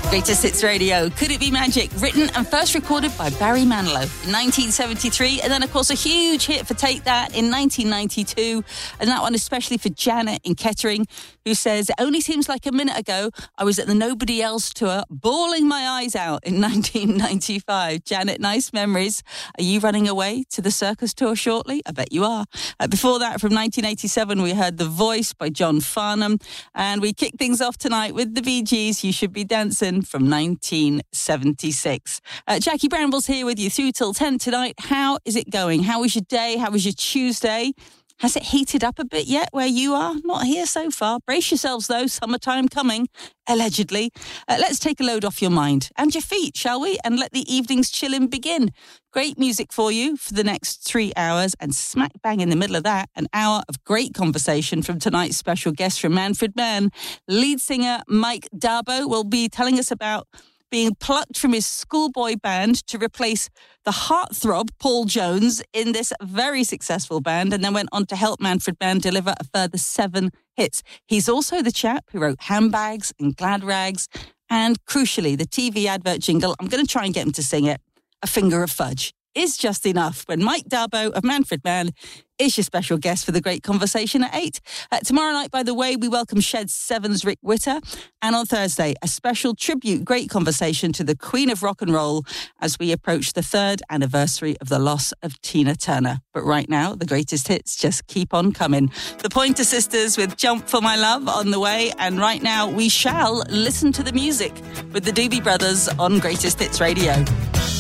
Greatest Hits Radio, Could It Be Magic? Written and first recorded by Barry Manilow in 1973. And then, of course, a huge hit for Take That in 1992. And that one especially for Janet in Kettering, who says, it only seems like a minute ago I was at the Nobody Else tour, bawling my eyes out in 1995. Janet, nice memories. Are you running away to the circus tour shortly? I bet you are. Before that, from 1987, we heard The Voice by John Farnham. And we kick things off tonight with the Bee Gees, You Should Be Dancing, from 1976. Jackie Brambles here with you through till 10 tonight. How is it going? How was your day? How was your Tuesday? Has it heated up a bit yet where you are? Not here so far. Brace yourselves, though. Summertime coming, allegedly. Let's take a load off your mind and your feet, shall we? And let the evening's chillin' begin. Great music for you for the next 3 hours. And smack bang in the middle of that, an hour of great conversation from tonight's special guest from Manfred Mann. Lead singer Mike Darboe will be telling us about being plucked from his schoolboy band to replace the heartthrob Paul Jones in this very successful band, and then went on to help Manfred Mann deliver a further 7 hits. He's also the chap who wrote Handbags and Glad Rags, and crucially, the TV advert jingle, I'm going to try and get him to sing it, A Finger of Fudge, is just enough when Mike Darboe of Manfred Mann is your special guest for the great conversation at 8. Tomorrow night, by the way, we welcome Shed 7's Rick Witter. And on Thursday, a special tribute, great conversation to the Queen of Rock and Roll as we approach the 3rd anniversary of the loss of Tina Turner. But right now, the greatest hits just keep on coming. The Pointer Sisters with Jump for My Love on the way. And right now, we shall listen to the music with the Doobie Brothers on Greatest Hits Radio.